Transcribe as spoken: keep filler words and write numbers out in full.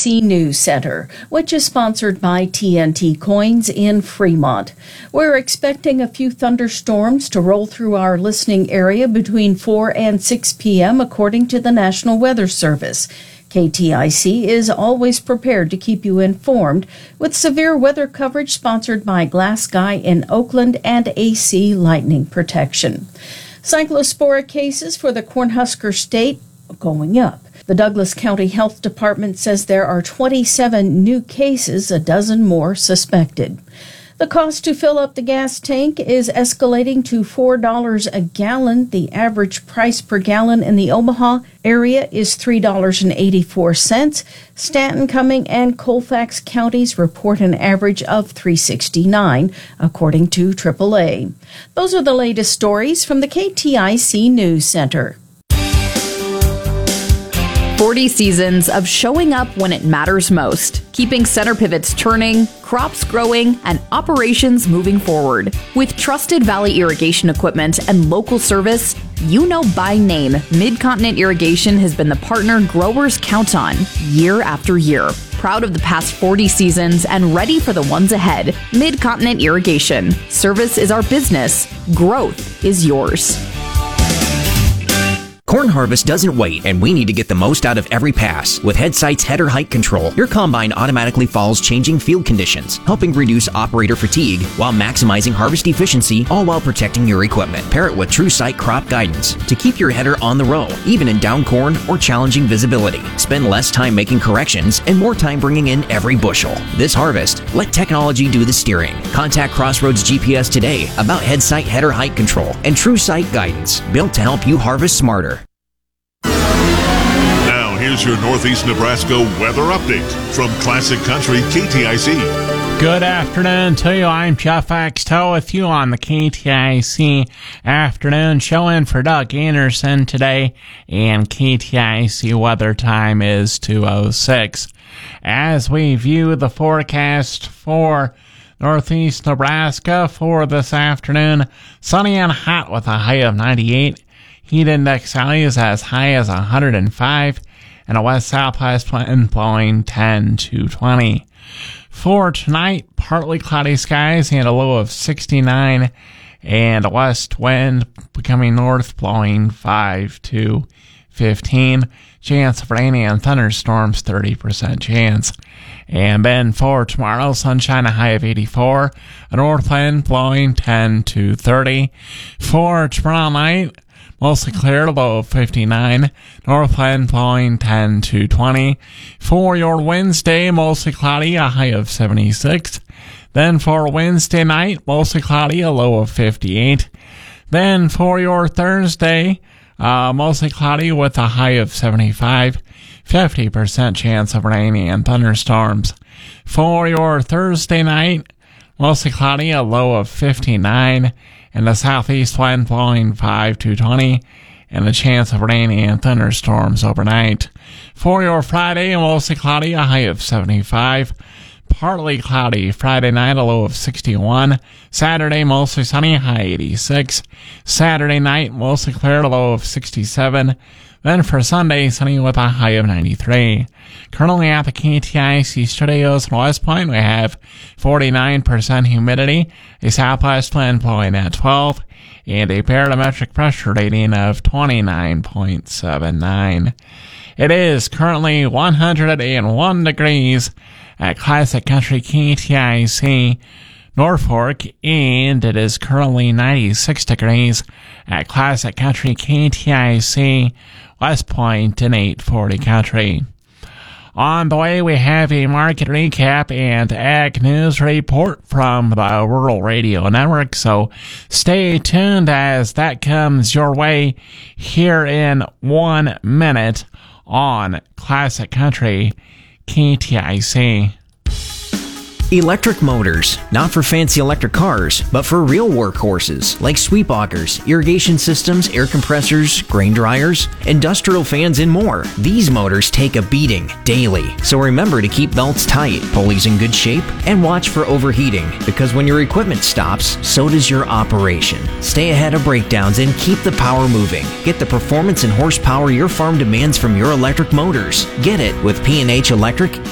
C News Center, which is sponsored by T N T Coins in Fremont. We're expecting a few thunderstorms to roll through our listening area between four and six p.m. according to the National Weather Service. K T I C is always prepared to keep you informed with severe weather coverage sponsored by Glass Sky in Oakland and A C Lightning Protection. Cyclospora cases for the Cornhusker State going up. The Douglas County Health Department says there are twenty-seven new cases, a dozen more suspected. The cost to fill up the gas tank is escalating to four dollars a gallon. The average price per gallon in the Omaha area is three dollars and eighty-four cents. Stanton, Cumming, and Colfax counties report an average of three dollars and sixty-nine cents, according to triple A. Those are the latest stories from the K T I C News Center. forty seasons of showing up when it matters most, keeping center pivots turning, crops growing, and operations moving forward. With trusted Valley irrigation equipment and local service, you know by name, Mid-Continent Irrigation has been the partner growers count on year after year. Proud of the past forty seasons and ready for the ones ahead. Mid-Continent Irrigation. Service is our business. Growth is yours. Corn harvest doesn't wait, and we need to get the most out of every pass. With Headsight's header height control, your combine automatically follows changing field conditions, helping reduce operator fatigue while maximizing harvest efficiency, all while protecting your equipment. Pair it with TrueSight crop guidance to keep your header on the row, even in down corn or challenging visibility. Spend less time making corrections and more time bringing in every bushel. This harvest, let technology do the steering. Contact Crossroads G P S today about Headsight header height control and TrueSight guidance, built to help you harvest smarter. Here's your Northeast Nebraska weather update from Classic Country K T I C. Good afternoon to you. I'm Jeff Axtell with you on the K T I C afternoon show in for Doug Anderson today, and K T I C weather time is two oh six. As we view the forecast for Northeast Nebraska for this afternoon, sunny and hot with a high of ninety-eight. Heat index values as high as one hundred five. And a west-southwest wind blowing ten to twenty. For tonight, partly cloudy skies and a low of sixty-nine, and a west wind becoming north blowing five to fifteen. Chance of rain and thunderstorms, thirty percent chance. And then for tomorrow, sunshine, a high of eighty-four, a north wind blowing ten to thirty. For tomorrow night, mostly clear, low of fifty-nine. North wind blowing ten to twenty. For your Wednesday, mostly cloudy, a high of seventy-six. Then for Wednesday night, mostly cloudy, a low of fifty-eight. Then for your Thursday, uh, mostly cloudy with a high of seventy-five. fifty percent chance of rain and thunderstorms. For your Thursday night, mostly cloudy, a low of fifty-nine. And the southeast wind blowing five to twenty, and a chance of rain and thunderstorms overnight. For your Friday, mostly cloudy, a high of seventy-five. Partly cloudy Friday night, a low of sixty-one. Saturday, mostly sunny, high eighty-six. Saturday night, mostly clear, a low of sixty-seven. Then for Sunday, sunny with a high of ninety-three. Currently at the K T I C studios in West Point, we have forty-nine percent humidity, a southwest wind blowing at twelve, and a barometric pressure rating of twenty-nine point seven nine. It is currently one hundred one degrees at Classic Country K T I C Norfolk, and it is currently ninety-six degrees at Classic Country K T I C West Point in eight forty Country. On the way, we have a market recap and ag news report from the Rural Radio Network, so stay tuned as that comes your way here in one minute on Classic Country K T I C. Electric motors, not for fancy electric cars, but for real workhorses like sweep augers, irrigation systems, air compressors, grain dryers, industrial fans, and more. These motors take a beating daily, so remember to keep belts tight, pulleys in good shape, and watch for overheating, because when your equipment stops, so does your operation. Stay ahead of breakdowns and keep the power moving. Get the performance and horsepower your farm demands from your electric motors. Get it with P and H Electric